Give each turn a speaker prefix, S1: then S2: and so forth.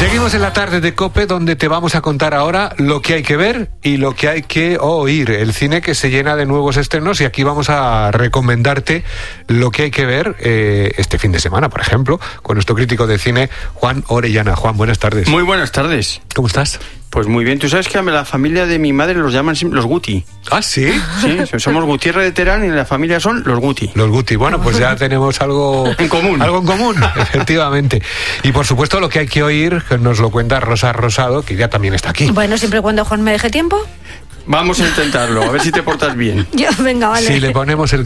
S1: Seguimos en la tarde de COPE, donde te vamos a contar ahora lo que hay que ver y lo que hay que oír. El cine que se llena de nuevos estrenos, y aquí vamos a recomendarte lo que hay que ver este fin de semana, por ejemplo, con nuestro crítico de cine, Juan Orellana. Juan, buenas tardes.
S2: Muy buenas tardes.
S1: ¿Cómo estás?
S2: Pues muy bien. Tú sabes que a la familia de mi madre los llaman los Guti.
S1: ¿Ah, sí?
S2: Sí, somos Gutiérrez de Terán y la familia son los Guti.
S1: Los Guti. Bueno, pues ya tenemos algo
S2: en común.
S1: Algo en común, efectivamente. Y por supuesto lo que hay que oír, que nos lo cuenta Rosa Rosado, que ya también está aquí.
S3: Bueno, siempre y cuando Juan me deje tiempo.
S2: Vamos a intentarlo, a ver si te portas bien.
S3: Venga, vale.
S1: Si le ponemos el